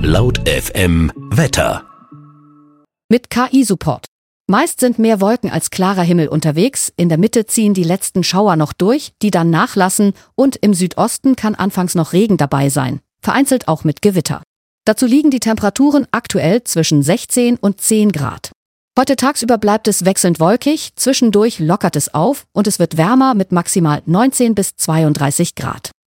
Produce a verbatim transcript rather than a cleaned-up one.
Laut F M Wetter. Mit K I-Support. Meist sind mehr Wolken als klarer Himmel unterwegs. In der Mitte ziehen die letzten Schauer noch durch, die dann nachlassen, und im Südosten kann anfangs noch Regen dabei sein. Vereinzelt auch mit Gewitter. Dazu liegen die Temperaturen aktuell zwischen sechzehn und zehn Grad. Heute tagsüber bleibt es wechselnd wolkig, zwischendurch lockert es auf und es wird wärmer mit maximal neunzehn bis zweiunddreißig Grad.